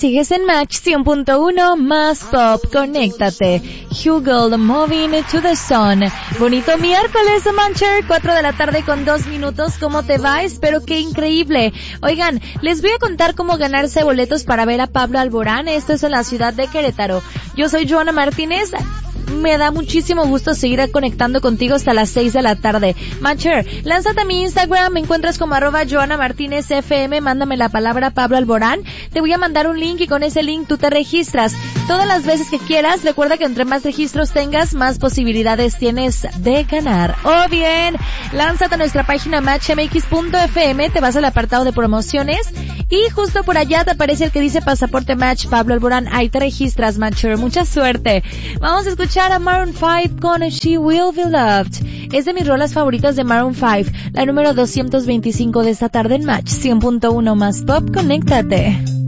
Sigues en Match 100.1 más pop, conéctate. Hugel, Moving to the Sun. Bonito miércoles, Mancher, 4 de la tarde con 2 minutos. ¿Cómo te va? Espero que increíble. Oigan, les voy a contar cómo ganarse boletos para ver a Pablo Alborán. Esto es en la ciudad de Querétaro. Yo soy Joana Martínez. Me da muchísimo gusto seguir conectando contigo hasta las 6 de la tarde. Matcher, lánzate a mi Instagram, me encuentras como @JoanaMartinezFM, mándame la palabra Pablo Alborán, te voy a mandar un link y con ese link tú te registras. Todas las veces que quieras, recuerda que entre más registros tengas, más posibilidades tienes de ganar. O bien, lánzate a nuestra página matchmx.fm, te vas al apartado de promociones y justo por allá te aparece el que dice Pasaporte Match Pablo Alborán, ahí te registras, Matcher. Mucha suerte. Vamos a escuchar a Maroon 5 con She Will Be Loved. Es de mis rolas favoritas de Maroon 5, la número 225 de esta tarde en Match 100.1 más pop, conéctate.